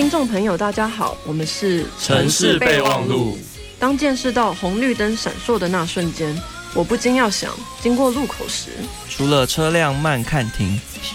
听众朋友，大家好，我们是城市备忘录。 当见识到红绿灯闪烁的那瞬间，我不禁要想，经过路口时， 除了车辆慢看停，